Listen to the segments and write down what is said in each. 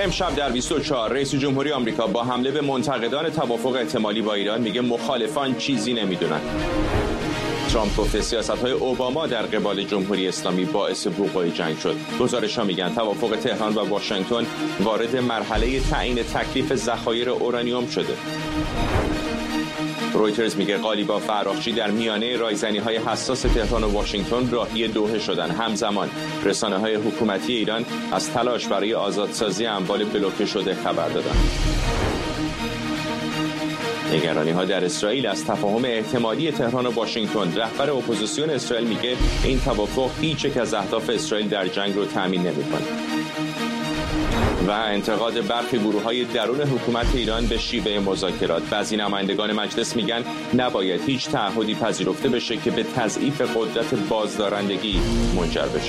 امشب در 24 رئیس جمهوری آمریکا با حمله به منتقدان توافق احتمالی با ایران میگه مخالفان چیزی نمیدونن. ترامپ گفته سیاست‌های اوباما در قبال جمهوری اسلامی باعث وقوع جنگ شد. گزارش‌ها میگن توافق تهران و واشنگتن وارد مرحله تعیین تکلیف ذخایر اورانیوم شده. رویترز میگه قالیباف و عراقچی در میانه رایزنی‌های حساس تهران و واشنگتن راهی دوحه شدن. همزمان رسانه‌های حکومتی ایران از تلاش برای آزادسازی اموال بلوکه شده خبر دادند. نگرانی‌ها در اسرائیل از تفاهم احتمالی تهران و واشنگتن. رهبر اپوزیسیون اسرائیل میگه این توافق هیچ یک از اهداف اسرائیل در جنگ رو تامین نمی‌کنه. و انتقاد برخی گروه‌های درون حکومت ایران به شیوه مذاکرات. بعضی نمایندگان مجلس میگن نباید هیچ تعهدی پذیرفته بشه که به تضعیف قدرت بازدارندگی منجر بشه.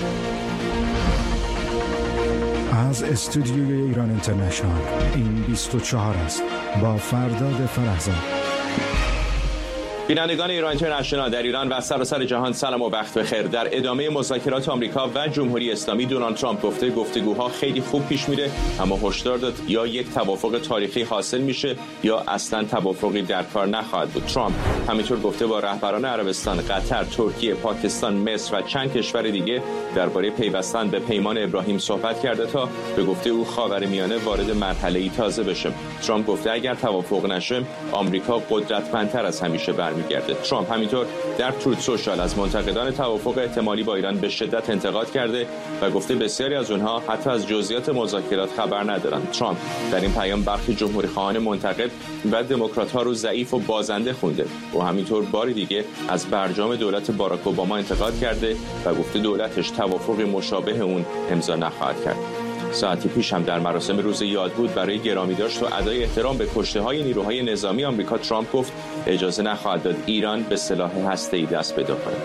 از استودیوی ایران اینترنشنال این 24 است با فرداد فرهزاد. بینندگان ایران اینترنشنال در ایران و سراسر جهان سلام و وقت بخیر. در ادامه مذاکرات آمریکا و جمهوری اسلامی دونالد ترامپ گفته گفتگوها خیلی خوب پیش میره، اما هشدار داد یا یک توافق تاریخی حاصل میشه یا اصلا توافقی در کار نخواهد بود. ترامپ همینطور گفته با رهبران عربستان، قطر، ترکیه، پاکستان، مصر و چند کشور دیگه درباره پیوستن به پیمان ابراهیم صحبت کرده تا به گفته او خاورمیانه وارد مرحله‌ای تازه بشه. ترامپ گفته اگر توافق نشه آمریکا قدرتمندتر از همیشه برمیگرده. ترامپ همینطور در تروت سوشال از منتقدان توافق احتمالی با ایران به شدت انتقاد کرده و گفته بسیاری از اونها حتی از جزئیات مذاکرات خبر ندارند. ترامپ در این پیام برخی جمهوری‌خواهان منتقد و دموکرات‌ها رو ضعیف و بازنده خونده و همینطور باری دیگه از برجام دولت باراک اوباما انتقاد کرده و گفته دولتش توافقی مشابه اون امضا نخواهد کرد. ساعتی پیش هم در مراسم روز یادبود برای گرامیداشت و ادای احترام به کشته‌های نیروهای نظامی آمریکا ترامپ گفت اجازه نخواهد داد ایران به سلاح هسته‌ای دست پیدا کند.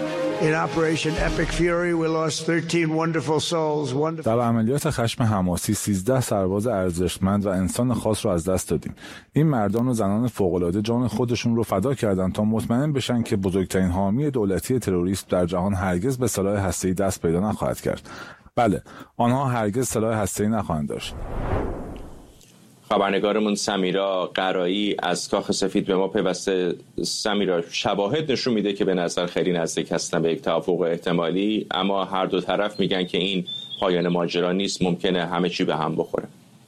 در عملیات خشم حماسی 13 سرباز ارزشمند و انسان خاص رو از دست دادیم. این مردان و زنان فوق‌العاده جان خودشون رو فدا کردن تا مطمئن بشن که بزرگترین حامی دولتی تروریسم در جهان هرگز به سلاح هسته‌ای دست پیدا نخواهد کرد. بله، آنها هرگز سلاح هسته‌ای نخواهند داشت. خبرنگارمون سمیرا قرایی از کاخ سفید به ما پیوسته. سمیرا، شواهد نشون میده که به نظر خیلی نزدیک هستن به یک توافق احتمالی، اما هر دو طرف میگن که این پایان ماجرا نیست، ممکنه همه چی به هم بخوره.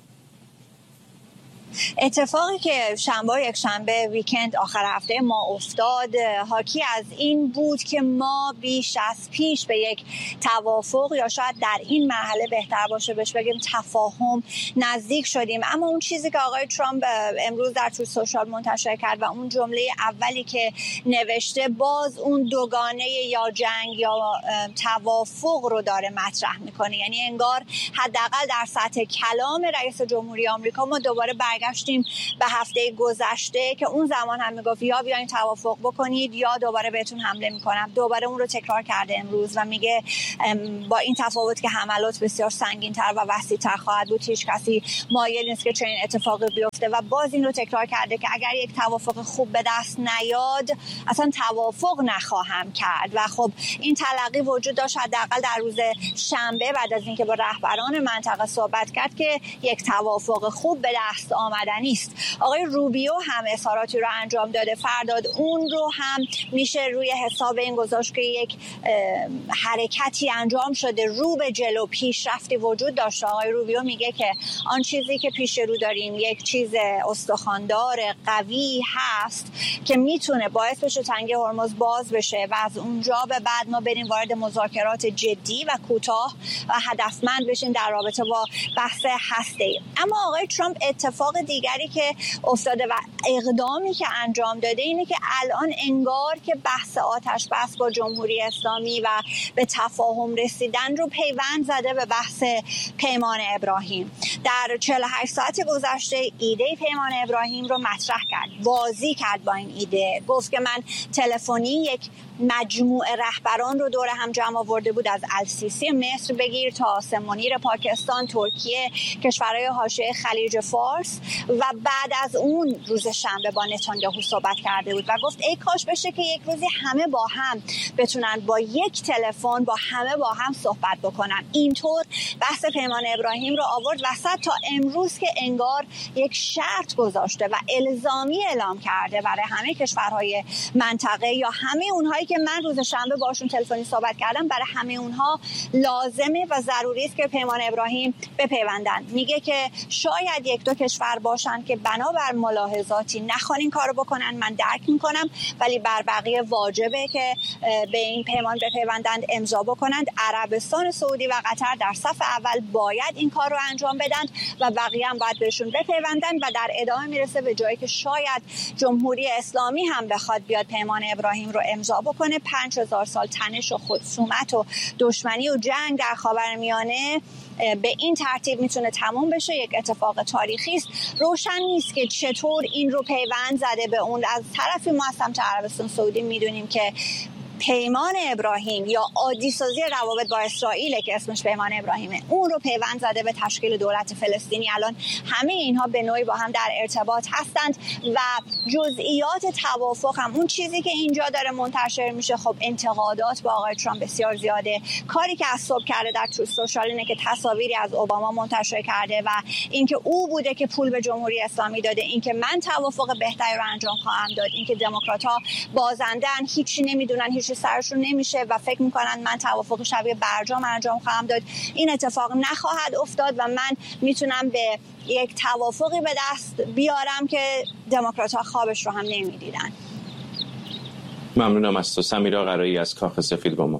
اتفاقی که شنبه و یک شنبه ویکند آخر هفته ما افتاد حاکی از این بود که ما بیش از پیش به یک توافق یا شاید در این مرحله بهتر باشه بهش بگیم تفاهم نزدیک شدیم. اما اون چیزی که آقای ترامپ امروز در توییتر سوشال منتشر کرد و اون جمله اولی که نوشته باز اون دوگانه یا جنگ یا توافق رو داره مطرح میکنه. یعنی انگار حداقل در سطح کلام رئیس جمهوری آمریکا ما دوباره برگشتیم به هفته گذشته که اون زمان هم میگفت یا بیاین توافق بکنید یا دوباره بهتون حمله میکنم. دوباره اون رو تکرار کرده امروز و میگه با این تفاوت که حملات بسیار سنگین‌تر و وسیع‌تر خواهد بود هیچ کسی مایل نیست که چنین اتفاقی بیفته و باز این رو تکرار کرده که اگر یک توافق خوب به دست نیاد اصلا توافق نخواهم کرد. و خب این تلقی وجود داشت حداقل در روز شنبه بعد از اینکه با رهبران منطقه صحبت کرد که یک توافق خوب به دست آمدنی است. آقای روبیو هم اظهاراتی رو انجام داده فرداد، اون رو هم میشه روی حساب این گذاشت که یک حرکتی انجام شده، رو به جلو پیشرفتی وجود داشته. آقای روبیو میگه که آن چیزی که پیش رو داریم یک چیز استخواندار قوی هست که میتونه باعث بشه تنگه هرمز باز بشه و از اونجا به بعد ما بریم وارد مذاکرات جدی و کوتاه و هدفمند بشیم در رابطه با بحث هسته‌ای. اما آقای ترامپ اتفاق دیگری که افتاده و اقدامی که انجام داده اینه که الان انگار که بحث آتش بس با جمهوری اسلامی و به تفاهم رسیدن رو پیوند زده به بحث پیمان ابراهیم. در 48 ساعت گذشته ایده پیمان ابراهیم رو مطرح کرد، بازی کرد با این ایده، گفت که من تلفنی یک مجموعه رهبران رو دور هم جمع آورده بود، از السیسی مصر بگیر تا سمونیر پاکستان، ترکیه، کشورهای حاشیه خلیج فارس. و بعد از اون روز شنبه با نتانیاهو صحبت کرده بود و گفت ای کاش بشه که یک روزی همه با هم بتونن با یک تلفن با همه با هم صحبت بکنن. اینطور بحث پیمان ابراهیم رو آورد وسط تا امروز که انگار یک شرط گذاشته و الزامی اعلام کرده برای همه کشورهای منطقه یا همه اونهایی که من روز شنبه باشون تلفنی صحبت کردم، برای همه اونها لازمه و ضروری است که پیمان ابراهیم بپیوندن. میگه که شاید یک دو کشور باشن که بنابر ملاحظاتی نخوان این کارو بکنن، من درک میکنم، ولی بر بقیه واجبه که به این پیمان بپیوندند، امضا بکنند. عربستان سعودی و قطر در صف اول باید این کار رو انجام بدن و بقیه هم باید بهشون بپیوندن و در ادامه میرسه به جایی که شاید جمهوری اسلامی هم بخواد بیاد پیمان ابراهیم رو امضا بکنه. 5000 سال تنش و خصومت و دشمنی و جنگ در خاورمیانه به این ترتیب میتونه تموم بشه. یک اتفاق تاریخی است. روشن نیست که چطور این رو پیوند زده به اون. از طرفی ما از سمت عربستان سعودی میدونیم که پیمان ابراهیم یا عادی سازی روابط با اسرائیل که اسمش پیمان ابراهیمه، اون رو پیوند زده به تشکیل دولت فلسطینی. الان همه اینها به نوعی با هم در ارتباط هستند و جزئیات توافق هم اون چیزی که اینجا داره منتشر میشه. خب انتقادات با آقای ترامپ بسیار زیاده. کاری که از صبح کرده در تروث سوشال اینه که تصاویری از اوباما منتشر کرده و اینکه او بوده که پول به جمهوری اسلامی داده، اینکه من توافق بهتری رو انجام خواهم داد، اینکه دموکرات‌ها بازندن، هیچی نمیدونن، هیچ سرشون نمیشه و فکر میکنن من توافق شبیه برجام انجام خواهم داد. این اتفاق نخواهد افتاد و من میتونم به یک توافقی به دست بیارم که دموکرات‌ها خوابش رو هم نمیدیدن. ممنونم از تو سمیرا قرایی از کاخ سفید با ما.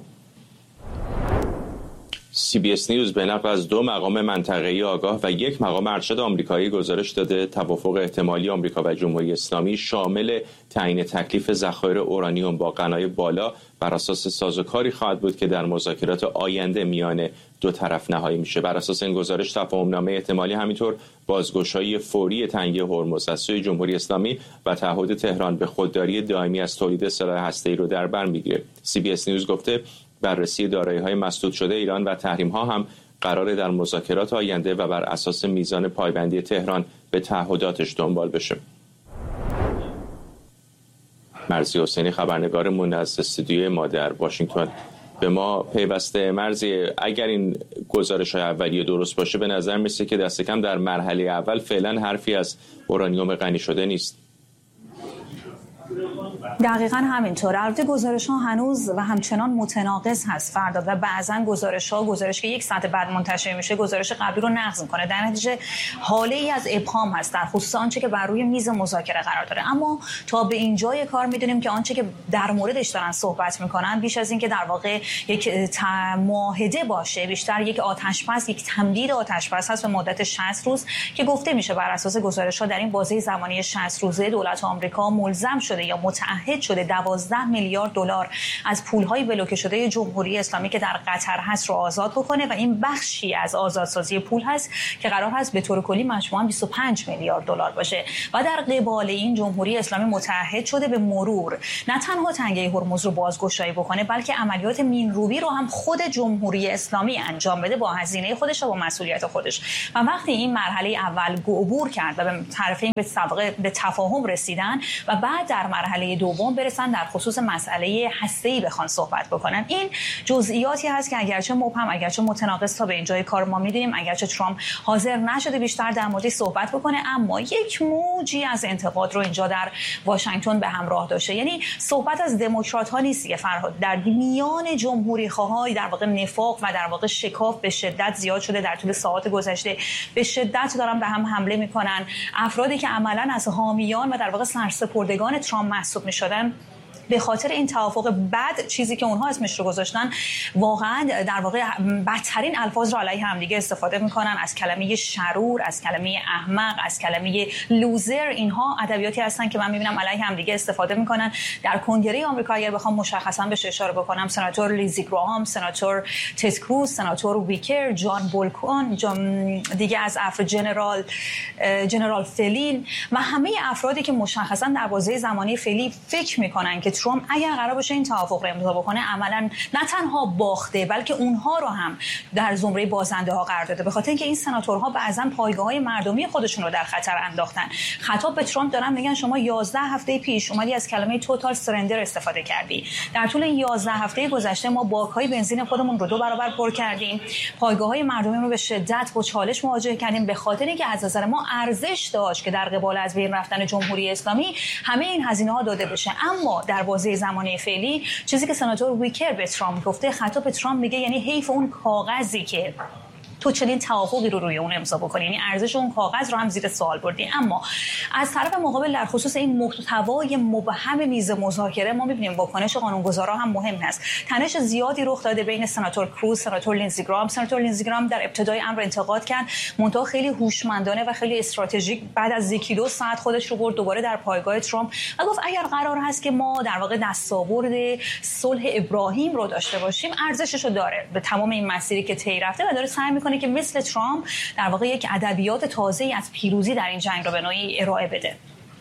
CBS نیوز به نقل از 2 مقام منطقه‌ای آگاه و 1 مقام ارشد آمریکایی گزارش داده توافق احتمالی آمریکا و جمهوری اسلامی شامل تعیین تکلیف ذخایر اورانیوم با غنای بالا بر اساس سازوکاری خواهد بود که در مذاکرات آینده میان دو طرف نهایی میشه. بر اساس این گزارش تفاهم‌نامه احتمالی همینطور بازگشایی فوری تنگه هرمز از سوی جمهوری اسلامی و تعهد تهران به خودداری دائمی از تولید سلاح هسته‌ای رو در بر میگیره. CBS نیوز گفته بررسی دارایی‌های مسدود شده ایران و تحریم‌ها هم قراره در مذاکرات آینده و بر اساس میزان پایبندی تهران به تعهداتش دنبال بشه. مرضی حسینی خبرنگارمون از استودیوی ما در واشنگتن به ما پیوسته. مرضی، اگر این گزارش‌های اولیه درست باشه به نظر میسه که دست کم در مرحله اول فعلا حرفی از اورانیوم غنی شده نیست. دقیقاً همینطور. البته گزارش‌ها هنوز و همچنان متناقض هست فردا و بعضاً گزارش که 1 ساعت بعد منتشر میشه گزارش قبلی رو نقض می‌کنه. در نتیجه حاله‌ای از ابهام هست در خصوص آنچه که بر روی میز مذاکره قرار داره. اما تا به اینجای کار می‌دونیم که آنچه که در موردش دارن صحبت می‌کنن بیش از این که در واقع یک معاهده باشه، بیشتر یک آتش‌بس، یک تمدید آتش‌بس هست به مدت 60 روز که گفته میشه بر اساس گزارش‌ها در این بازه زمانی 60 روزه دولت آمریکا ملزم شده یا متعهد شده 12 میلیارد دلار از پول‌های بلوکه شده جمهوری اسلامی که در قطر هست رو آزاد بکنه و این بخشی از آزادسازی پول هست که قرار هست به طور کلی مجموعاً 25 میلیارد دلار باشه. و در قبال این جمهوری اسلامی متعهد شده به مرور نه تنها تنگه هرمز رو بازگشایی بکنه بلکه عملیات مین‌روی رو هم خود جمهوری اسلامی انجام بده با هزینه خودش و با مسئولیت خودش. و وقتی این مرحله اول عبور کرد و به طرفین به تفاهم رسیدن و بعد در مرحله دوم برسن در خصوص مسئله هسته‌ای بخوان صحبت بکنن، این جزئیاتی هست که اگرچه مبهم، اگرچه متناقض تا به اینجای کار ما می‌دونیم، اگرچه ترامپ حاضر نشده بیشتر در موردش صحبت بکنه، اما یک موجی از انتقاد رو اینجا در واشنگتن به همراه داشته. یعنی صحبت از دموکرات‌ها نیست که فرهاد، در میان جمهوری‌خواهای در واقع نفاق و در واقع شکاف به شدت زیاد شده در طول ساعات گذشته. به شدت دارن به هم حمله می‌کنن. افرادی که عملاً از حامیان و در واقع سرسپردگان ترامپ محسوب می‌شدن به خاطر این توافق بد، چیزی که اونها اسمش رو گذاشتن، واقعا در واقع بدترین الفاظ رو علیه همدیگه استفاده میکنن. از کلمه شرور، از کلمه احمق، از کلمه لوزر، اینها ادبیاتی هستن که من میبینم علیه همدیگه استفاده میکنن. در کنگره آمریکا اگر بخوام مشخصا بهش اشاره بکنم، سناتور لیزی گراهام، سناتور تد کروز، سناتور ویکر، جان بولکون، دیگه از افراد جنرال فلین و همه افرادی که مشخصا در بازه زمانی فعلی فکر میکنن که ترامپ اگر قرار باشه این توافق رو امضا بکنه عملاً نه تنها باخته بلکه اونها رو هم در زمره بازنده ها قرار داده، به خاطر اینکه این سناتورها بعضاً پایگاه‌های مردمی خودشون رو در خطر انداختن. خطاب به ترامپ دارن میگن شما 11 هفته پیش اومدی از کلمه توتال سرندر استفاده کردی. در طول این 11 هفته گذشته ما باک‌های بنزین خودمون رو 2 برابر پر کردیم. پایگاه‌های مردمی رو به شدت با چالش مواجه کردیم، به خاطر اینکه از نظر ما ارزش داشت که در قبال از بین رفتن جمهوری اسلامی همه این هزینه‌ها داده بشه. اما در بازه زمانی فعلی چیزی که سناتور ویکر به ترامپ گفته، خطاب به ترامپ میگه یعنی حیف اون کاغذی که تو چنین توافقی رو روی اون امضا بکنی، یعنی ارزش اون کاغذ رو هم زیر سوال بردی. اما از طرف مقابل در خصوص این محتوای مبهم میز مذاکره ما می‌بینیم واکنش قانونگذارا هم مهم هست. تنش زیادی رخ داده بین سناتور کروز، سناتور لینزی گرام. سناتور لینزی گرام در ابتدای امر انتقاد کرد، منتها خیلی هوشمندانه و خیلی استراتژیک بعد از 1-2 ساعت خودش رو برد دوباره در پایگاه ترامپ و گفت اگر قرار هست که ما در واقع دستاورد صلح ابراهیم رو داشته باشیم ارزشش رو داره به تمام این مسیری که طی رفته و داره سعی می‌کنه که مثل ترامپ در واقع یک ادبیات تازه‌ای از پیروزی در این جنگ رو به نوعی ارائه بده.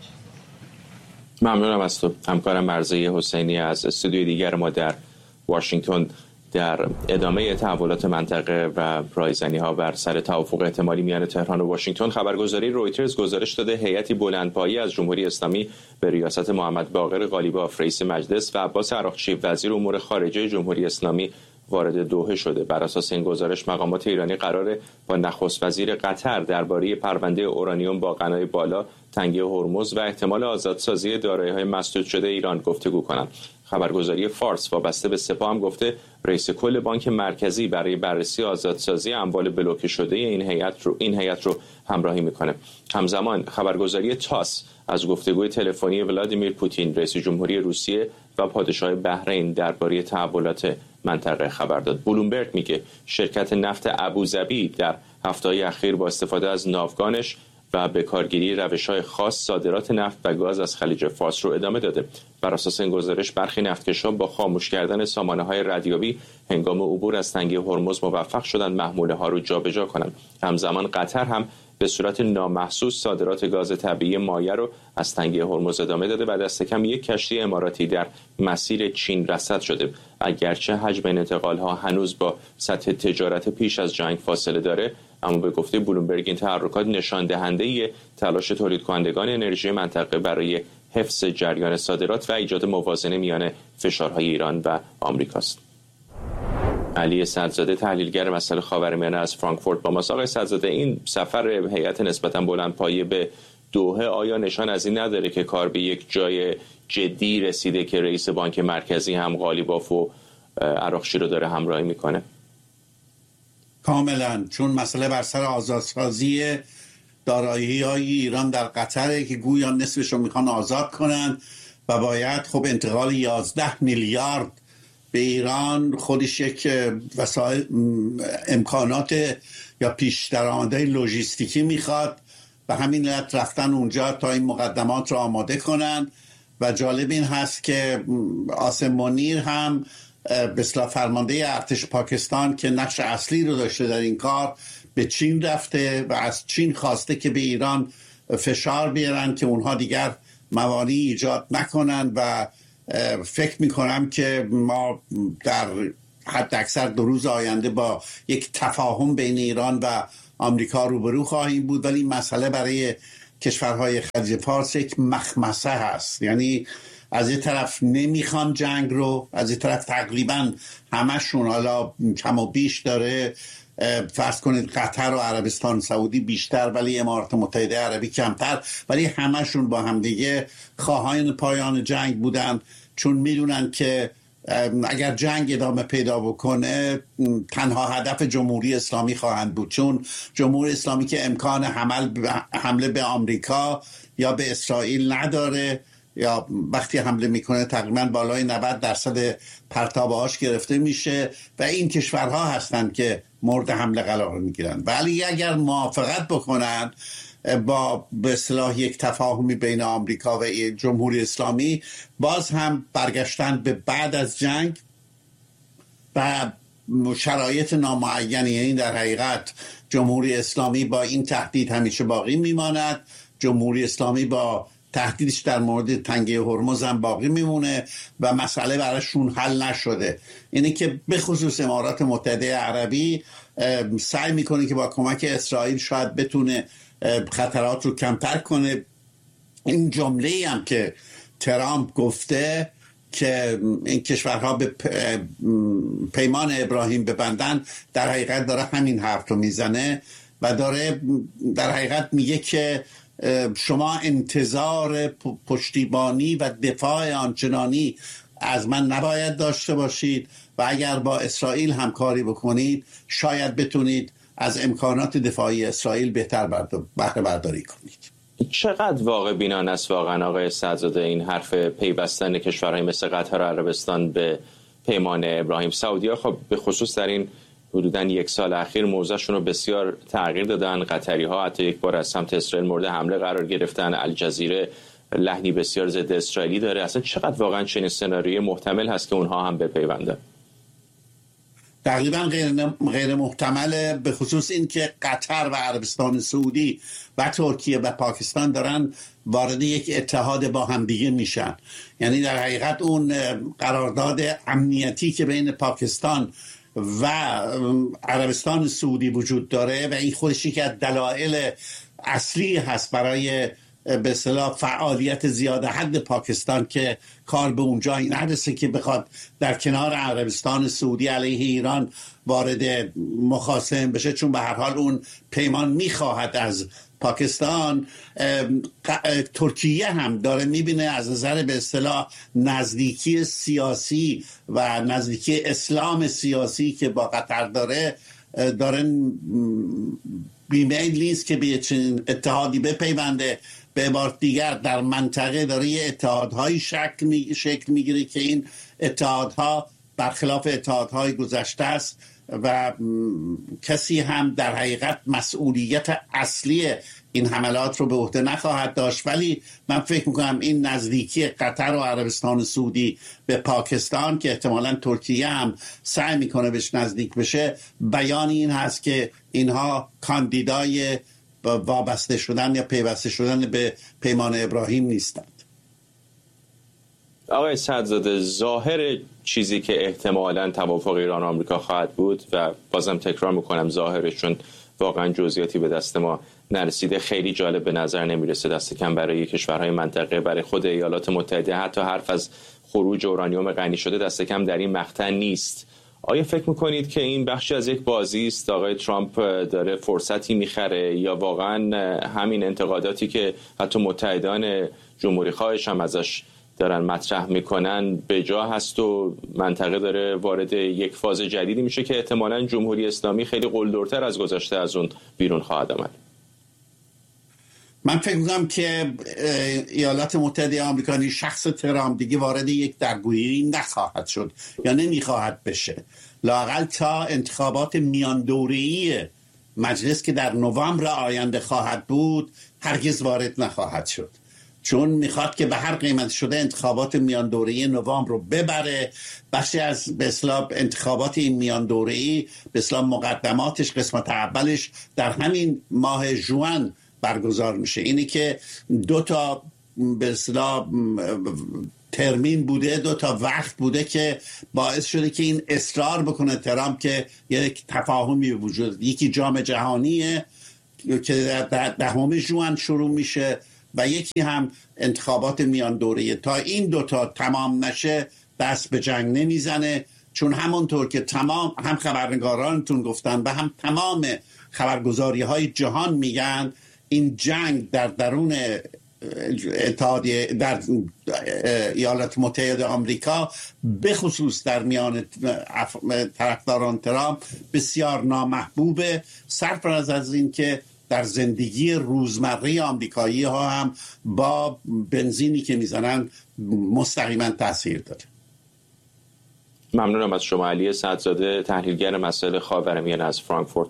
ممنونم از تو. همکارم مرضیه حسینی از استودیوی دیگر ما در واشنگتن در ادامه تحولات منطقه و رایزنی‌ها بر سر توافق احتمالی میان تهران و واشنگتن، خبرگزاری رویترز گزارش داده هیئتی بلندپایه از جمهوری اسلامی به ریاست محمد باقر غالیباف رئیس مجلس و عباس عراقچی وزیر امور خارجه جمهوری اسلامی وارد دوحه شده. بر اساس این گزارش مقامات ایرانی قراره با نخست وزیر قطر درباره پرونده اورانیوم با غنای بالا، تنگی هرمز و احتمال آزادسازی دارایی‌های مسدود شده ایران گفتگو کنند. خبرگزاری فارس وابسته به سپاه هم گفته رئیس کل بانک مرکزی برای بررسی آزادسازی اموال بلوکه شده این هیئت رو همراهی میکنه. همزمان خبرگزاری تاس از گفتگوی تلفنی ولادیمیر پوتین رئیس جمهوری روسیه و پادشاه بحرین درباره تحولات منطقه خبر داد. بلومبرگ میگه شرکت نفت ابوظبی در هفته‌های اخیر با استفاده از ناوگانش و به کارگیری روش‌های خاص صادرات نفت و گاز از خلیج فارس رو ادامه داده. بر اساس این گزارش برخی نفتکشان با خاموش کردن سامانه‌های رادیویی هنگام عبور از تنگه هرمز موفق شدند محموله‌ها رو جابجا کنند. همزمان قطر هم به صورت نامحسوس صادرات گاز طبیعی مایع رو از تنگه هرمز ادامه داده و دست کم یک کشتی اماراتی در مسیر چین رصد شده. اگرچه حجم این انتقال‌ها هنوز با سطح تجارت پیش از جنگ فاصله داره، اما به گفته بلومبرگ این تحرکات نشان دهنده تلاش تولید کنندگان انرژی منطقه برای حفظ جریان صادرات و ایجاد موازنه میان فشارهای ایران و آمریکاست. علی صدرزاده تحلیلگر مسائل خاورمیانه از فرانکفورت با ماست. آقای صدرزاده، این سفر هیئت نسبتاً بلندپایه به دوحه آیا نشان از این نداره که کار به یک جای جدی رسیده که رئیس بانک مرکزی هم غالیباف و عراقچی رو داره همراهی میکنه؟ کاملا، چون مسئله بر سر آزادسازی دارایی‌های ایران در قطره که گویا نصفش رو میخوان آزاد کنن و باید خب انتقال 11 میلیارد به ایران خودش یک وسایل امکانات یا پیش درآمدهای لوجستیکی میخواد و همین علت رفتن اونجا تا این مقدمات رو آماده کنن. و جالب این هست که عاصم منیر هم به اصطلاح فرمانده ارتش پاکستان که نقش اصلی رو داشته در این کار به چین رفته و از چین خواسته که به ایران فشار بیارن که اونها دیگر موانعی ایجاد نکنن و فکر میکنم که ما در حد اکثر 2 روز آینده با یک تفاهم بین ایران و آمریکا روبرو خواهیم بود. ولی مسئله برای کشورهای خلیج فارس یک مخمسه هست، یعنی از یه طرف نمیخوان جنگ رو، از یه طرف تقریبا همشون، حالا کم و بیش داره، فرض کنید قطر و عربستان سعودی بیشتر ولی امارات متحده عربی کمتر، ولی همشون با همدیگه خواهان پایان جنگ بودن، چون میدونن که اگر جنگ ادامه پیدا بکنه تنها هدف جمهوری اسلامی خواهند بود، چون جمهوری اسلامی که امکان حمله به آمریکا یا به اسرائیل نداره یا وقتی حمله میکنه تقریبا بالای 90% پرتابهاش گرفته میشه و این کشورها هستند که مورد حمله قرار میگیرن. ولی اگر موافقت بکنن با به اصطلاح یک تفاهمی بین آمریکا و جمهوری اسلامی، باز هم برگشتن به بعد از جنگ و شرایط نامعینی، یعنی در حقیقت جمهوری اسلامی با این تهدید همیشه باقی میماند، جمهوری اسلامی با تهدیدش در مورد تنگه هرمز هم باقی میمونه و مسئله براشون حل نشده. اینه که به خصوص امارات متحده عربی سعی میکنه که با کمک اسرائیل شاید بتونه خطرات رو کمتر کنه. این جمله هم که ترامپ گفته که این کشورها به پیمان ابراهیم ببندن، در حقیقت داره همین حرف رو میزنه و داره در حقیقت میگه که شما انتظار پشتیبانی و دفاع آنچنانی از من نباید داشته باشید و اگر با اسرائیل همکاری بکنید شاید بتونید از امکانات دفاعی اسرائیل بهتر بهره برداری کنید. چقدر واقع بینانه است واقعا آقای سعدزاده این حرف پیوستن کشورهای مثل قطر و عربستان به پیمان ابراهیم؟ سعودی‌ها خب به خصوص در این حدوداً 1 سال اخیر موضعشون رو بسیار تغییر دادن. قطری‌ها حتی یک بار از سمت اسرائیل مورد حمله قرار گرفتن. الجزیره لحنی بسیار ضد اسرائیلی داره. اصلا چقدر واقعا چنین سناریویی محتمل هست که اونها هم بپیوندن؟ تقریبا غیر محتمله، به خصوص این که قطر و عربستان سعودی و ترکیه و پاکستان دارن وارد یک اتحاد با همدیگه میشن. یعنی در حقیقت اون قرارداد امنیتی که بین پاکستان و عربستان سعودی وجود داره و این خودش یک از دلایل اصلی هست برای به اصطلاح فعالیت زیاده حد پاکستان که کار به اونجا نرسه که بخواد در کنار عربستان سعودی علیه ایران وارد مخاصمه بشه، چون به هر حال اون پیمان میخواهد از پاکستان. ترکیه هم داره میبینه از نظر به اصطلاح نزدیکی سیاسی و نزدیکی اسلام سیاسی که با قطر دارن بیمیل نیست که به چنین اتحادی بپیونده. به عبارت دیگر در منطقه داره یه اتحادهای شکل میگیره که این اتحادها برخلاف اتحادهای گذشته است و کسی هم در حقیقت مسئولیت اصلی این حملات رو به عهده نخواهد داشت. ولی من فکر میکنم این نزدیکی قطر و عربستان سعودی به پاکستان که احتمالاً ترکیه هم سعی میکنه بهش نزدیک بشه، بیان این هست که اینها کاندیدای وابسته شدن یا پیوسته شدن به پیمان ابراهیم نیستند. آقای سعدزاده، ظاهر چیزی که احتمالاً توافق ایران و آمریکا خواهد بود و بازم تکرار میکنم ظاهرشون واقعا جزئیاتی به دست ما نرسیده، خیلی جالب به نظر نمیرسه، دست کم برای کشورهای منطقه، برای خود ایالات متحده حتی حرف از خروج اورانیوم غنی شده دست کم در این مقطع نیست. آیا فکر میکنید که این بخشی از یک بازی است؟ آقای ترامپ داره فرصتی میخره یا واقعا همین انتقاداتی که حتی متحدان جمهوری خواهش هم ازش دارن مطرح میکنن به جا هست و منطقه داره وارد یک فاز جدیدی میشه که احتمالاً جمهوری اسلامی خیلی قلدرتر از گذشته از اون بیرون خواهد آمد؟ من فکر میکنم که ایالات متحده آمریکا شخص ترامپ دیگه وارد یک درگیری نخواهد شد یا نمیخواهد بشه، لااقل تا انتخابات میان دوره‌ای مجلس که در نوامبر آینده خواهد بود هرگز وارد نخواهد شد، چون میخواد که به هر قیمت شده انتخابات میان دوره‌ای نوامبر رو ببره. بخشی از به اصطلاح انتخابات این میان دوره‌ای به اصطلاح مقدماتش قسمت اولش در همین ماه ژوئن برگزار میشه. اینی که 2 تا به اصطلاح ترمین بوده، 2 تا وقت بوده که باعث شده که این اصرار بکنه ترامپ که یک تفاهمی وجود، یکی جام جهانیه که در 10 ژوئن شروع میشه و یکی هم انتخابات میان دوره‌ای. تا این 2 تا تمام نشه دست به جنگ نمیزنه، چون همونطور که تمام هم خبرنگارانتون گفتن و هم تمام خبرگزاری‌های جهان میگن این جنگ در درون اتحادیه در ایالات متحده آمریکا به خصوص در میان طرفداران ترامپ بسیار نامحبوبه، سرفراز از این که در زندگی روزمره آمریکایی ها هم با بنزینی که میزنن مستقیما تاثیر داره. ممنونم از شما علی سعدزاده، تحلیلگر مسائل خاورمیانه از فرانکفورت.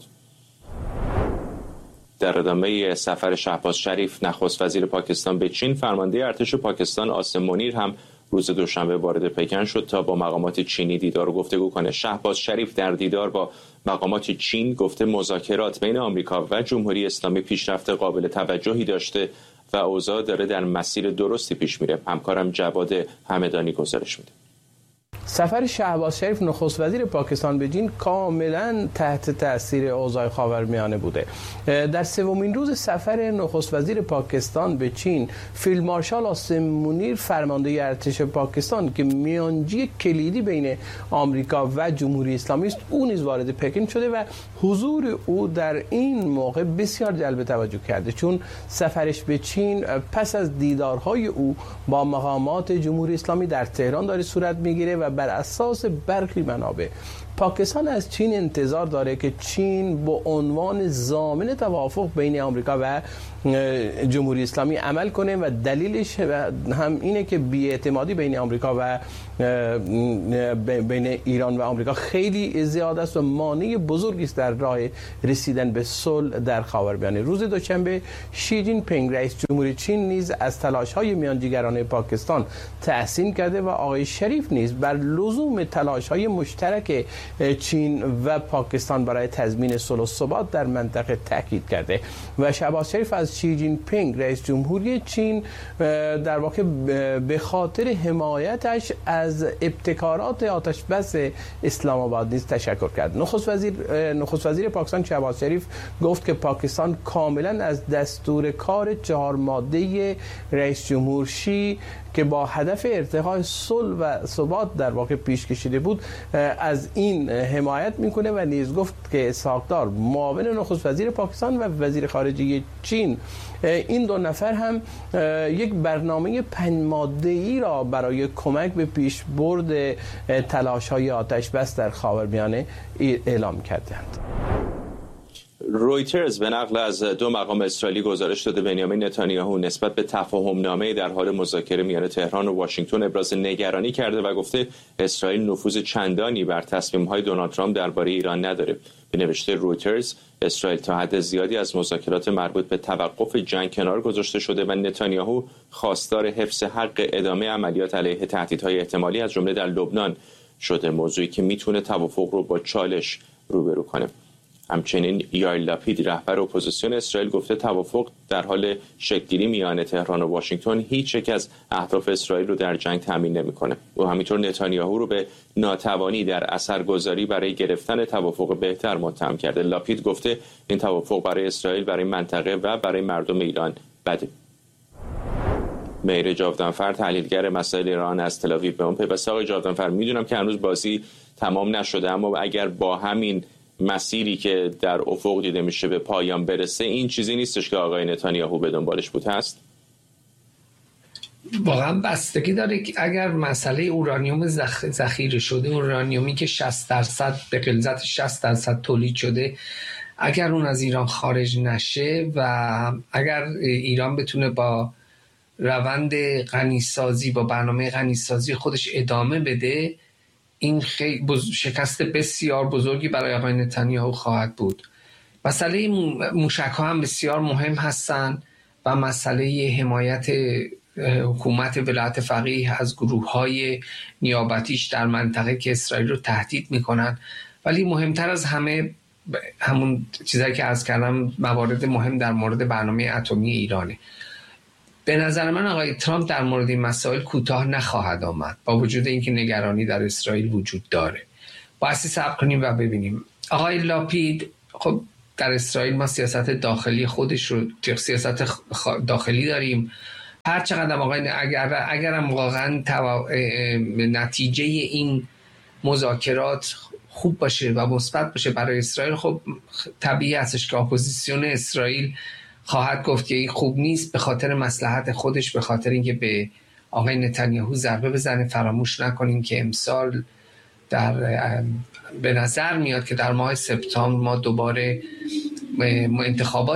در ادامه سفر شهباز شریف نخست وزیر پاکستان به چین، فرمانده ارتش پاکستان آسم منیر هم روز دوشنبه وارد پکن شد تا با مقامات چینی دیدار و گفتگو کنه. شهباز شریف در دیدار با مقامات چین گفته مذاکرات بین آمریکا و جمهوری اسلامی پیشرفت قابل توجهی داشته و اوضاع داره در مسیر درستی پیش میره. همکارم جواد همدانی گزارش میده. سفر شهباز شریف نخست وزیر پاکستان به چین کاملا تحت تاثیر اوضاع خاورمیانه بوده. در سومین روز سفر نخست وزیر پاکستان به چین، فیلد مارشال آسم منیر فرمانده ارتش پاکستان که میانجی کلیدی بین آمریکا و جمهوری اسلامی است، او نیز وارد پکن شده و حضور او در این موقع بسیار جلب توجه کرده، چون سفرش به چین پس از دیدارهای او با مقامات جمهوری اسلامی در تهران داره صورت میگیره و بر اساس برخی منابع پاکستان از چین انتظار داره که چین با عنوان ضامن توافق بین آمریکا و جمهوری اسلامی عمل کنه و دلیلش هم اینه که بی‌اعتمادی بین آمریکا و بین ایران و آمریکا خیلی زیاد است و مانع بزرگی است در راه رسیدن به صلح در خاورمیانه. روز دوشنبه شی جین پینگ رئیس جمهوری چین نیز از تلاش‌های میانجیگران پاکستان تحسین کرده و آقای شریف نیز بر لزوم تلاش‌های مشترک چین و پاکستان برای تضمین صلح و ثبات در منطقه تاکید کرده و شهباز شریف از شی جین پینگ رئیس جمهوری چین در واقع به خاطر حمایتش از ابتکارات آتش بس اسلام آباد نیز تشکر کرد. نخست وزیر پاکستان شهباز شریف گفت که پاکستان کاملا از دستور کار 4 ماده رئیس جمهور شی که با هدف ارتقاء صلح و ثبات در واقع پیش کشیده بود از این حمایت میکنه و نیز گفت که اسحاق دار معاون نخست وزیر پاکستان و وزیر خارجه چین این دو نفر هم یک برنامه 5 ماده‌ای را برای کمک به پیشبرد تلاش‌های آتش بس در خاورمیانه اعلام کردند. رویترز به نقل از 2 مقام اسرائیلی گزارش داده بنیامین نتانیاهو نسبت به تفاهم‌نامه در حال مذاکره میان تهران و واشنگتن ابراز نگرانی کرده و گفته اسرائیل نفوذ چندانی بر تصمیم‌های دونالد ترامپ درباره ایران نداره. به نوشته رویترز، اسرائیل تا حد زیادی از مذاکرات مربوط به توقف جنگ کنار گذاشته شده و نتانیاهو خواستار حفظ حق ادامه عملیات علیه تهدیدهای احتمالی از جمله در لبنان شده، موضوعی که میتونه توافق رو با چالش روبرو کنه. همچنین یائیر لاپید رهبر اپوزیسیون اسرائیل گفته توافق در حال شکل‌گیری میان تهران و واشنگتن هیچ یک از اهداف اسرائیل رو در جنگ تامین نمی‌کنه. او همینطور نتانیاهو رو به ناتوانی در اثرگذاری برای گرفتن توافق بهتر متهم کرده. لاپید گفته این توافق برای اسرائیل، برای منطقه و برای مردم ایران بده. مهر جاودانفر تحلیلگر مسائل ایران از تل‌آویو به اون پیوسته. آقای جاودانفر، میدونم که هنوز بازی تمام نشده، اما اگر با همین مسیری که در افق دیده میشه به پایان برسه، این چیزی نیستش که آقای نتانیاهو به دنبالش بود هست؟ واقعا بستگی داره که اگر مسئله اورانیوم ذخیره شده، اورانیومی که 60% به غلظت 60% تولید شده، اگر اون از ایران خارج نشه و اگر ایران بتونه با روند غنیسازی، با برنامه غنیسازی خودش ادامه بده، این خیلی شکست بسیار بزرگی برای آقای نتانیاهو خواهد بود. مسئله موشک‌ها هم بسیار مهم هستند و مسئله حمایت حکومت ولایت فقیه از گروه‌های نیابتیش در منطقه که اسرائیل رو تهدید می‌کنن، ولی مهمتر از همه همون چیزایی که عرض کردم، موارد مهم در مورد برنامه اتمی ایرانه. به نظر من آقای ترامپ در مورد این مسائل کوتاه نخواهد آمد، با وجود اینکه نگرانی در اسرائیل وجود داره. باید صبر کنیم و ببینیم. آقای لاپید، خب در اسرائیل ما سیاست داخلی خودش رو، سیاست داخلی داریم. هر چقدر آقای اگرم واقعا نتیجه این مذاکرات خوب باشه و مثبت باشه برای اسرائیل، خب طبیعی هستش که اپوزیسیون اسرائیل خواهد گفت که این خوب نیست، به خاطر مصلحت خودش، به خاطر اینکه به آقای نتانیاهو ضربه بزنه. فراموش نکنیم که امسال به نظر میاد که در ماه سپتامبر ما دوباره انتخابات